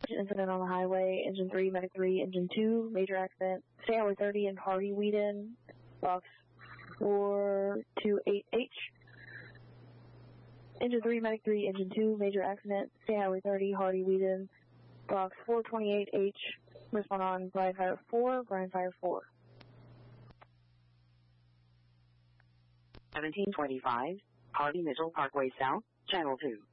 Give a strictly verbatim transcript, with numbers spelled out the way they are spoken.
incident on the highway. Engine three, medic three, engine two, major accident. Stay Highway thirty in Hardy Whedon, box four two eight H. Engine three, medic three, engine two, major accident. Stay Highway thirty, Hardy Whedon, box four twenty-eight H. Respond on Brian Fire four, Brian Fire four. seventeen twenty-five, Hardy Mitchell Parkway South, Channel two.